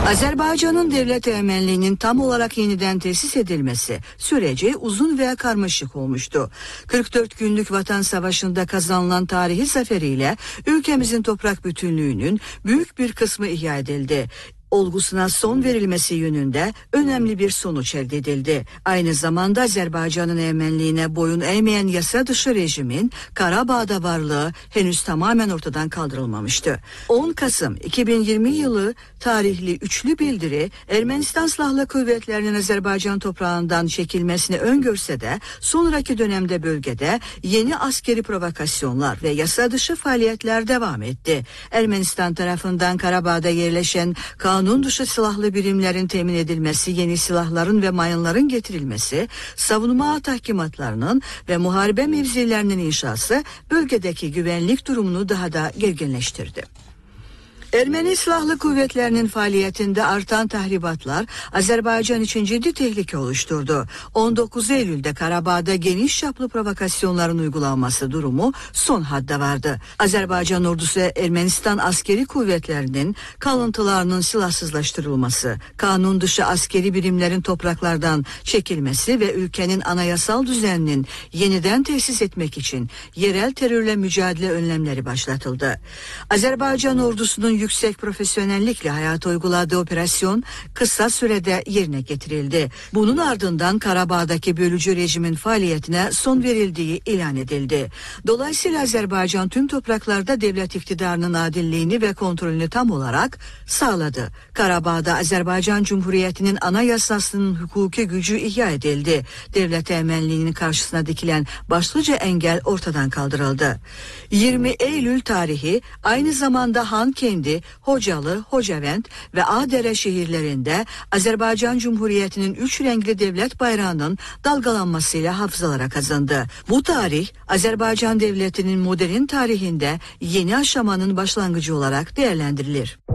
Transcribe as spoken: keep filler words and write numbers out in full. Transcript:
Azerbaycan'ın devlet egemenliğinin tam olarak yeniden tesis edilmesi süreci uzun ve karmaşık olmuştu. kırk dört günlük Vatan Savaşı'nda kazanılan tarihi zaferiyle ülkemizin toprak bütünlüğünün büyük bir kısmı ihya edildi. Olgusuna son verilmesi yönünde önemli bir sonuç elde edildi. Aynı zamanda Azerbaycan'ın egemenliğine boyun eğmeyen yasa dışı rejimin Karabağ'da varlığı henüz tamamen ortadan kaldırılmamıştı. on Kasım iki bin yirmi yılı tarihli üçlü bildiri Ermenistan Silahlı Kuvvetleri'nin Azerbaycan toprağından çekilmesini öngörse de sonraki dönemde bölgede yeni askeri provokasyonlar ve yasa dışı faaliyetler devam etti. Ermenistan tarafından Karabağ'da yerleşen kanun Kanun dışı silahlı birimlerin temin edilmesi, yeni silahların ve mayınların getirilmesi, savunma tahkimatlarının ve muharebe mevzilerinin inşası bölgedeki güvenlik durumunu daha da gerginleştirdi. Ermeni Silahlı Kuvvetlerinin faaliyetinde artan tahribatlar Azerbaycan için ciddi tehlike oluşturdu. on dokuz Eylül'de Karabağ'da geniş çaplı provokasyonların uygulanması durumu son hadde vardı. Azerbaycan ordusu Ermenistan askeri kuvvetlerinin kalıntılarının silahsızlaştırılması, kanun dışı askeri birimlerin topraklardan çekilmesi ve ülkenin anayasal düzeninin yeniden tesis etmek için yerel terörle mücadele önlemleri başlatıldı. Azerbaycan ordusunun yüksek profesyonellikle hayata uyguladığı operasyon kısa sürede yerine getirildi. Bunun ardından Karabağ'daki bölücü rejimin faaliyetine son verildiği ilan edildi. Dolayısıyla Azerbaycan tüm topraklarda devlet iktidarının adilliğini ve kontrolünü tam olarak sağladı. Karabağ'da Azerbaycan Cumhuriyeti'nin anayasasının hukuki gücü ihya edildi. Devlet egemenliğinin karşısına dikilen başlıca engel ortadan kaldırıldı. yirmi Eylül tarihi aynı zamanda Hankendi, Hocalı, Hocavent ve Ağdere şehirlerinde Azerbaycan Cumhuriyeti'nin üç renkli devlet bayrağının dalgalanmasıyla hafızalara kazındı. Bu tarih Azerbaycan Devleti'nin modern tarihinde yeni aşamanın başlangıcı olarak değerlendirilir.